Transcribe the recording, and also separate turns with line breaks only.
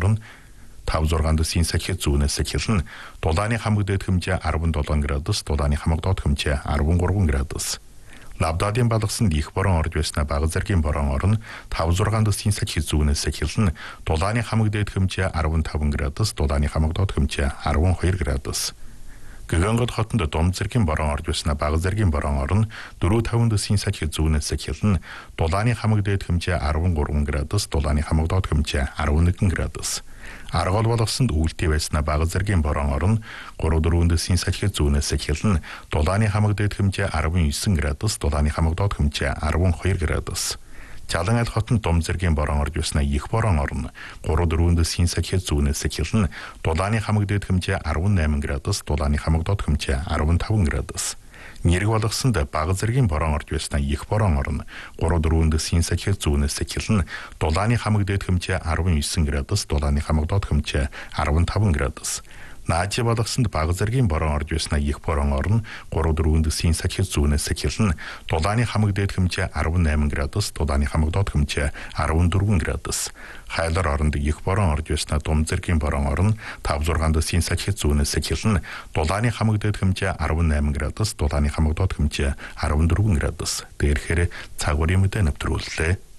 орон 5-6 дэсийн сахиц зүүнээс эхэлнэ. Дулааны хамаг дээд хэмжээ 17 градус, дулааны хамаг доод хэмжээ 13 градус. Лавдадын балгасанд их борон орж байснаа бага зэргийн борон орно. 5-6 дэсийн сахиц зүүнээс эхэлнэ. Дулааны хамаг дээд хэмжээ 15 градус, дулааны хамаг доод хэмжээ 12 градус. Гэгонгод хотонд дом зэргийн борон орж байснаа бага зэргийн борон орно. 4-5 дэсийн сахиц зүүнээс эхэлнэ. Дулааны хамаг дээд хэмжээ 13 градус, дулааны хамаг доод хэмжээ 11 градус. Аргол болгосонд үүлтэй байснаа бага зэргийн борон орно. 3-4 дэсийн сахиц зүүнээс эхэлнэ. Дулааны хамаг дээд хэмжээ 19 градус, дулааны хамаг доод хэмжээ 12 градус. Жалан аль хотонд дом зэргийн борон орж байснаа их борон орно. 3-4 дэсийн сахиц зүүнээс эхэлнэ. Дулааны хамаг дээд хэмжээ 18 градус, дулааны хамаг доод хэмжээ 15 градус. Нэрэг болгосонд бага зэргийн борон орж байснаа их борон орно. 3-4 дэсийн сахиц зүүнээс эхэлнэ. Дулааны хамаг дээд хэмжээ 19 градус, дулааны хамаг доод хэмжээ 15 градус. Наажи болгосонд бага зэргийн борон орж байснаа их борон орно. 3-4 дэсийн сахиц зүүнээс эхэлнэ. Дулааны хамаг дээд хэмжээ 18 градус, дулааны хамаг доод хэмжээ 14 градус. Хайлар оронд их борон орж байснаа дум зэргийн борон орно. 5-6 дэсийн сахиц зүүнээс эхэлнэ. Дулааны хамаг дээд хэмжээ 18 градус, дулааны хамаг доод хэмжээ 14 градус. Дээрхээр цаг үеийн мэдээ нэвтрүүллээ.